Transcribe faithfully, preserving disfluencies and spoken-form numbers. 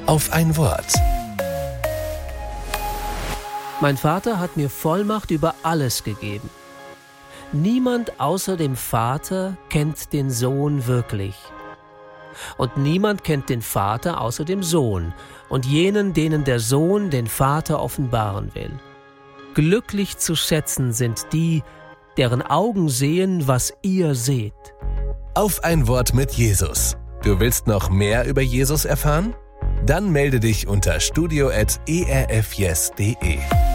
auf ein Wort. Mein Vater hat mir Vollmacht über alles gegeben. Niemand außer dem Vater kennt den Sohn wirklich. Und niemand kennt den Vater außer dem Sohn und jenen, denen der Sohn den Vater offenbaren will. Glücklich zu schätzen sind die, deren Augen sehen, was ihr seht. Auf ein Wort mit Jesus. Du willst noch mehr über Jesus erfahren? Dann melde dich unter studio at e r f yes punkt de.